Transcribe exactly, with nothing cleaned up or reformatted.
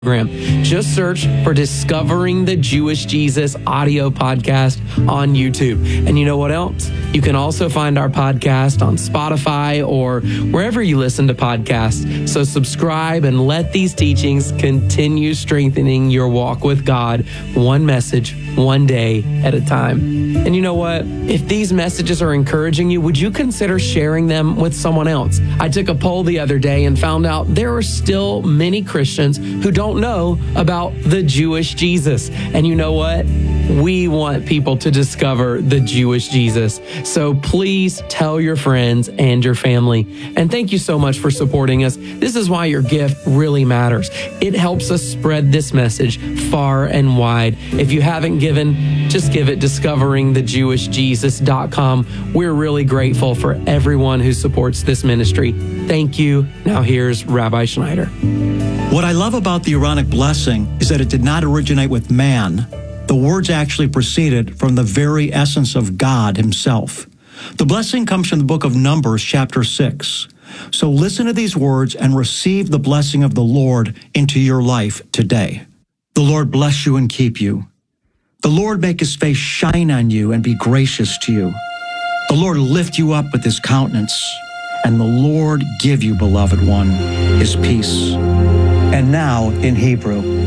Just search for Discovering the Jewish Jesus audio podcast on YouTube. And you know what else? You can also find our podcast on Spotify or wherever you listen to podcasts. So subscribe and let these teachings continue strengthening your walk with God, one message, one day at a time. And you know what? If these messages are encouraging you, would you consider sharing them with someone else? I took a poll the other day and found out there are still many Christians who don't know about the Jewish Jesus. And you know what? We want people to discover the Jewish Jesus. So please tell your friends and your family. And thank you so much for supporting us. This is why your gift really matters. It helps us spread this message far and wide. If you haven't given, just give it discovering the jewish jesus dot com. We're really grateful for everyone who supports this ministry. Thank you. Now here's Rabbi Schneider. What I love about the Aaronic blessing is that it did not originate with man. The words actually proceeded from the very essence of God himself. The blessing comes from the book of Numbers, chapter six. So listen to these words and receive the blessing of the Lord into your life today. The Lord bless you and keep you. The Lord make his face shine on you and be gracious to you. The Lord lift you up with his countenance, and the Lord give you, beloved one, his peace. And now in Hebrew.